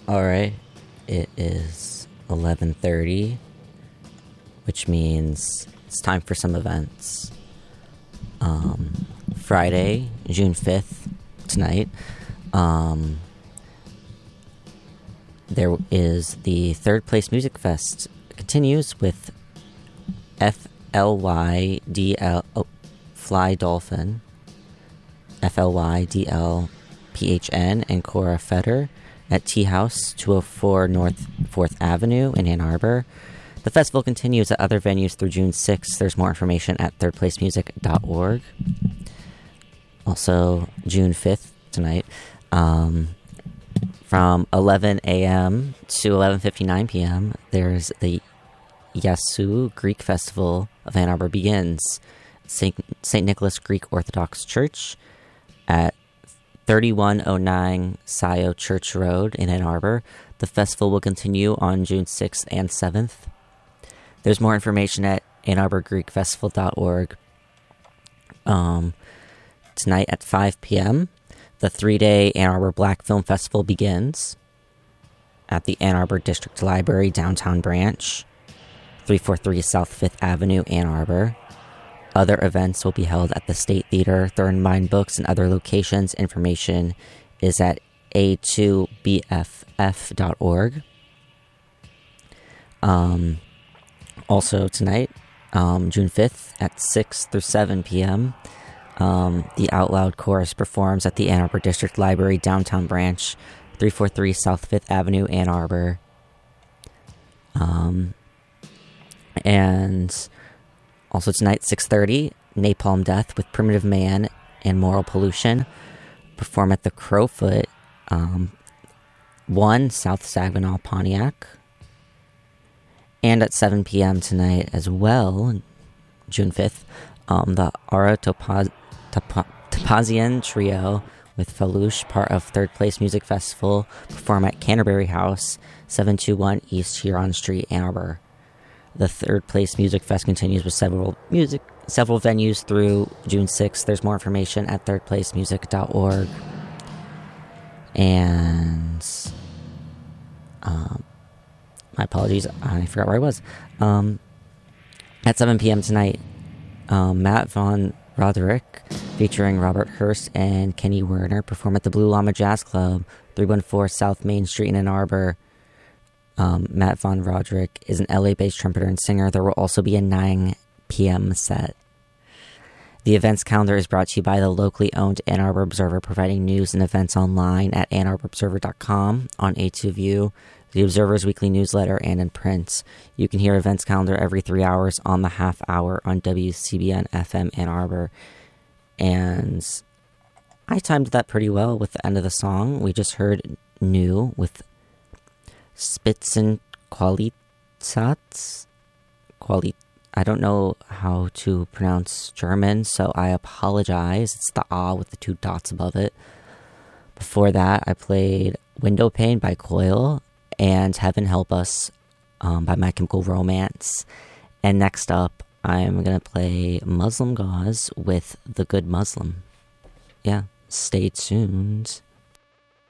All right, it is 11:30, which means it's time for some events. Friday, June 5th, tonight, there is the Third Place Music Fest. It continues with FLYDL Fly Dolphin, FLYDLPHN, and Cora Fetter at Tea House, 204 North 4th Avenue in Ann Arbor. The festival continues at other venues through June 6th. There's more information at thirdplacemusic.org. Also, June 5th, tonight, from 11 a.m. to 11:59 p.m., there's the Yasu Greek Festival of Ann Arbor begins. St. Nicholas Greek Orthodox Church at 3109 Sayo Church Road in Ann Arbor. The festival will continue on June 6th and 7th. There's more information at AnnArborGreekFestival.org. Tonight at 5 p.m., the 3-day Ann Arbor Black Film Festival begins at the Ann Arbor District Library Downtown Branch, 343 South 5th Avenue, Ann Arbor. Other events will be held at the State Theater, Thorn Mine Books, and other locations. Information is at a2bff.org. Also tonight, June 5th at 6 through 7 p.m., the Out Loud Chorus performs at the Ann Arbor District Library Downtown Branch, 343 South 5th Avenue, Ann Arbor. And also tonight, 6:30, Napalm Death with Primitive Man and Moral Pollution perform at the Crowfoot, 1 South Saginaw, Pontiac. And at 7 p.m. tonight as well, June 5th, the Ara Topazian Trio with Falouche, part of Third Place Music Festival, perform at Canterbury House, 721 East Huron Street, Ann Arbor. The Third Place Music Fest continues with several venues through June 6th. There's more information at thirdplacemusic.org. And my apologies, I forgot where I was. At 7 p.m. tonight, Matt Von Roderick, featuring Robert Hurst and Kenny Werner, perform at the Blue Llama Jazz Club, 314 South Main Street in Ann Arbor. Matt Von Roderick is an LA-based trumpeter and singer. There will also be a 9 p.m. set. The events calendar is brought to you by the locally owned Ann Arbor Observer, providing news and events online at AnnArborObserver.com, on A2View, the Observer's weekly newsletter, and in print. You can hear events calendar every 3 hours on the half hour on WCBN FM Ann Arbor. And I timed that pretty well with the end of the song. We just heard New with Spitzenqualitats. I don't know how to pronounce German, so I apologize. It's the A with the 2 dots above it. Before that, I played Window Pane by Coil and Heaven Help Us by My Chemical Romance. And next up, I'm going to play Muslim Gauze with The Good Muslim. Yeah, stay tuned.